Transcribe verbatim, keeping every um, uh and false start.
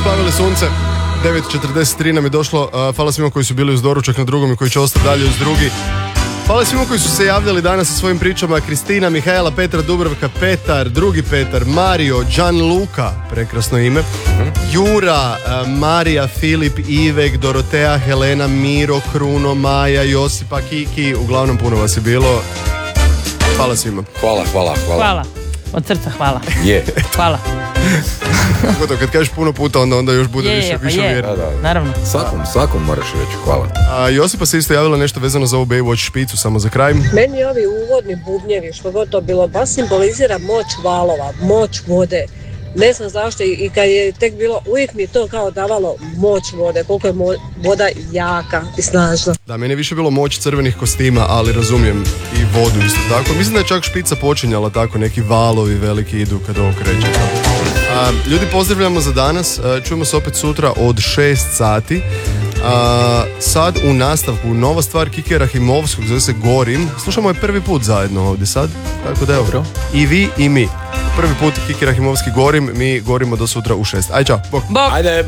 uspavili sunce. devet četrdeset tri nam je došlo. Uh, hvala svima koji su bili uz doručak na drugom i koji će ostati dalje uz drugi. Hvala svima koji su se javljali danas sa svojim pričama. Kristina, Mihajla, Petra, Dubravka, Petar, drugi Petar, Mario, Gianluca, prekrasno ime, Jura, uh, Marija, Filip, Ivek, Dorotea, Helena, Miro, Kruno, Maja, Josipa, Kiki. Uglavnom puno vas je bilo. Hvala svima. Hvala, hvala, hvala. Hvala. Od srca hvala. Je. Hvala. Kako to, kad kažeš puno puta, onda, onda još bude Je, više, pa više je. vjerno. Da, da. Naravno. Svakom, svakom moraš reći hvala. A Josipa se isto javila nešto vezano za ovu Baywatch špicu, samo za kraj. Meni ovi uvodni bubnjevi, što god to bilo, baš simbolizira moć valova, moć vode. Ne znam zašto i kad je tek bilo, uvijek mi je to kao davalo moć vode, koliko je mo- voda jaka i snažna. Da, meni je više bilo moć crvenih kostima, ali razumijem i vodu isto tako. Mislim da je čak špica počinjala tako, neki valovi veliki idu kad ovo kreće. A, ljudi, pozdravljamo za danas, a, čujemo se opet sutra od šest sati. A, sad u nastavku nova stvar Kike Rahimovskog, zove se Gorim. Slušamo je prvi put zajedno ovdje sad, tako da evo, i vi i mi. Prvi put Kiki Rahimovski Gorim, mi gorimo do sutra u šest. Aj, čao, bok. Bok. Ajde.